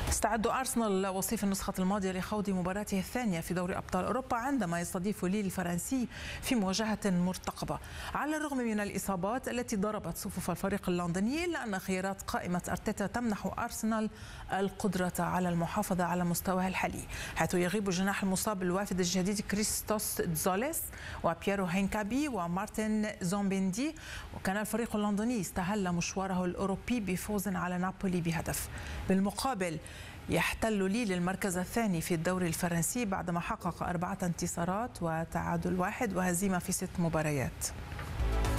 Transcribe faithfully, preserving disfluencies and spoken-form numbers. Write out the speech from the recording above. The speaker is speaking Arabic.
استعد أرسنال وصيف النسخة الماضية لخوض مباراته الثانية في دوري أبطال أوروبا عندما يستضيف ليل الفرنسي في مواجهة مرتقبة. على الرغم من الإصابات التي ضربت صفوف الفريق اللندني، إلا أن خيارات قائمة أرتيتا تمنح أرسنال القدرة على المحافظة على مستواه الحالي، حيث يغيب الجناح المصاب الوافد الجديد كريستوس تزوليس وبييرو هينكابي ومارتن زومبيندي. وكان الفريق اللندني استهل مشواره الأوروبي بفوز على نابولي بهدف. بالمقابل يحتل ليل المركز الثاني في الدوري الفرنسي بعدما حقق أربعة انتصارات وتعادل واحد وهزيمة في ست مباريات.